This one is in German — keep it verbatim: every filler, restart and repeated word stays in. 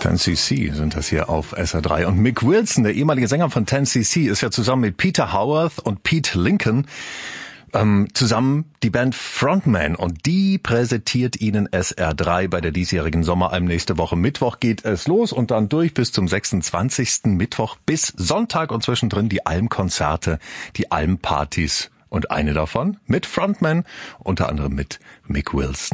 ten C C sind das hier auf S R drei. Und Mick Wilson, der ehemalige Sänger von ten C C, ist ja zusammen mit Peter Howarth und Pete Lincoln ähm, zusammen die Band Frontman. Und die präsentiert Ihnen S R drei bei der diesjährigen Sommeralm. Nächste Woche Mittwoch geht es los und dann durch bis zum sechsundzwanzigsten Mittwoch bis Sonntag und zwischendrin die Almkonzerte, die Almpartys. Und eine davon mit Frontman, unter anderem mit Mick Wilson.